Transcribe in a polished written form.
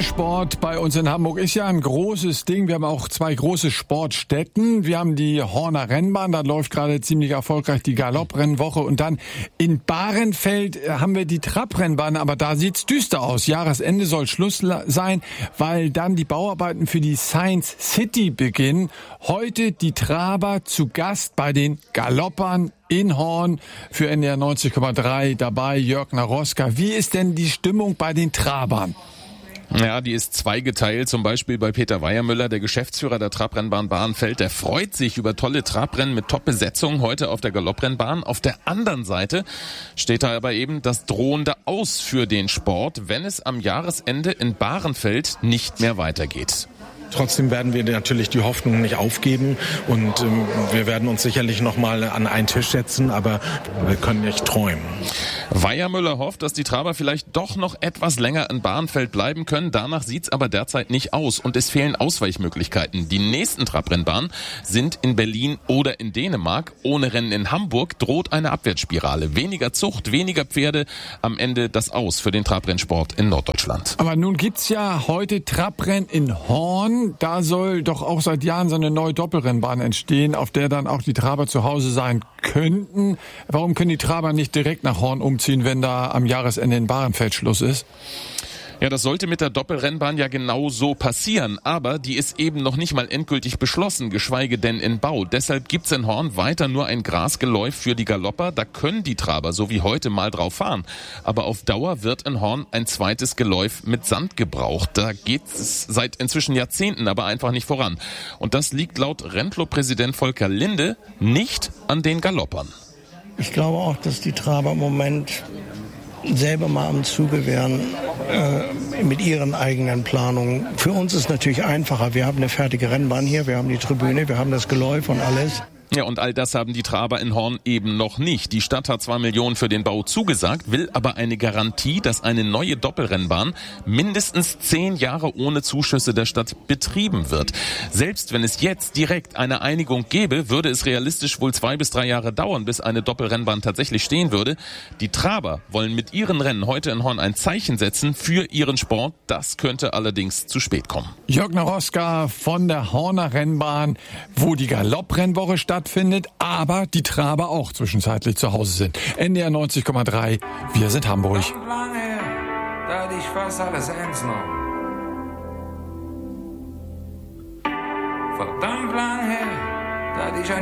Pferdesport bei uns in Hamburg ist ja ein großes Ding. Wir haben auch 2 große Sportstätten. Wir haben die Horner Rennbahn, da läuft gerade ziemlich erfolgreich die Galopprennwoche. Und dann in Bahrenfeld haben wir die Trabrennbahn, aber da sieht's düster aus. Jahresende soll Schluss sein, weil dann die Bauarbeiten für die Science City beginnen. Heute die Traber zu Gast bei den Galoppern in Horn für NDR 90,3 dabei Jörg Naroska. Wie ist denn die Stimmung bei den Trabern? Ja, die ist zweigeteilt. Zum Beispiel bei Peter Weiermüller, der Geschäftsführer der Trabrennbahn Bahrenfeld. Der freut sich über tolle Trabrennen mit Top-Besetzung heute auf der Galopprennbahn. Auf der anderen Seite steht da aber eben das drohende Aus für den Sport, wenn es am Jahresende in Bahrenfeld nicht mehr weitergeht. Trotzdem werden wir natürlich die Hoffnung nicht aufgeben und wir werden uns sicherlich noch mal an einen Tisch setzen, aber wir können nicht träumen. Weiermüller hofft, dass die Traber vielleicht doch noch etwas länger in Bahrenfeld bleiben können. Danach sieht's aber derzeit nicht aus und es fehlen Ausweichmöglichkeiten. Die nächsten Trabrennbahnen sind in Berlin oder in Dänemark. Ohne Rennen in Hamburg droht eine Abwärtsspirale. Weniger Zucht, weniger Pferde, am Ende das Aus für den Trabrennsport in Norddeutschland. Aber nun gibt's ja heute Trabrennen in Horn. Da soll doch auch seit Jahren so eine neue Doppelrennbahn entstehen, auf der dann auch die Traber zu Hause sein könnten. Warum können die Traber nicht direkt nach Horn umziehen, wenn da am Jahresende in Bahrenfeld Schluss ist? Ja, das sollte mit der Doppelrennbahn ja genau so passieren, aber die ist eben noch nicht mal endgültig beschlossen, geschweige denn in Bau. Deshalb gibt's in Horn weiter nur ein Grasgeläuf für die Galopper. Da können die Traber so wie heute mal drauf fahren. Aber auf Dauer wird in Horn ein zweites Geläuf mit Sand gebraucht. Da geht's seit inzwischen Jahrzehnten aber einfach nicht voran. Und das liegt laut Rennklub-Präsident Volker Linde nicht an den Galoppern. Ich glaube auch, dass die Traber im Moment selber mal am Zuge wären mit ihren eigenen Planungen. Für uns ist natürlich einfacher. Wir haben eine fertige Rennbahn hier, wir haben die Tribüne, wir haben das Geläuf und alles. Ja, und all das haben die Traber in Horn eben noch nicht. Die Stadt hat zwar Millionen für den Bau zugesagt, will aber eine Garantie, dass eine neue Doppelrennbahn mindestens 10 Jahre ohne Zuschüsse der Stadt betrieben wird. Selbst wenn es jetzt direkt eine Einigung gäbe, würde es realistisch wohl 2 bis 3 Jahre dauern, bis eine Doppelrennbahn tatsächlich stehen würde. Die Traber wollen mit ihren Rennen heute in Horn ein Zeichen setzen für ihren Sport. Das könnte allerdings zu spät kommen. Jörg Naroska von der Horner Rennbahn, wo die Galopprennwoche stattfindet, aber die Traber auch zwischenzeitlich zu Hause sind. NDR 90,3, wir sind Hamburg. Verdammt lange her, da hatte ich fast alles ernst genommen. Verdammt lange her, da hatte ich ein